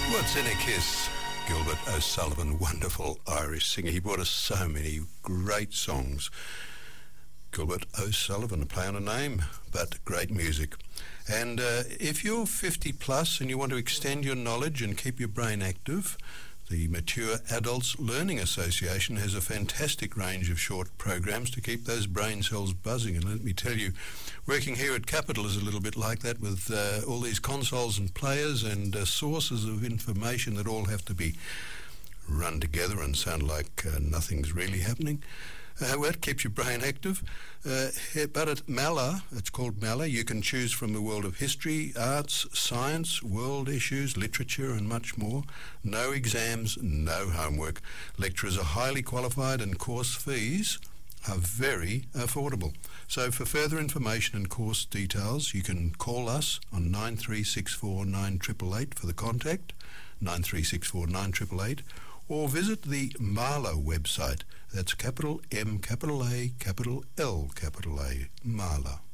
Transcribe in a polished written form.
What's in a Kiss? Gilbert O'Sullivan, wonderful Irish singer. He brought us so many great songs. Gilbert O'Sullivan, a play on a name, but great music. And if you're 50 plus and you want to extend your knowledge and keep your brain active, the Mature Adults Learning Association has a fantastic range of short programs to keep those brain cells buzzing. And let me tell you, working here at Capital is a little bit like that, with all these consoles and players and sources of information that all have to be run together and sound like nothing's really happening. Well, it keeps your brain active. But at Mala, it's called Mala, you can choose from the world of history, arts, science, world issues, literature and much more. No exams, no homework. Lecturers are highly qualified and course fees are very affordable. So for further information and course details, you can call us on 9364 9888 for the contact, 9364 9888, or visit the Mala website. That's capital M, capital A, capital L, capital A, Mala.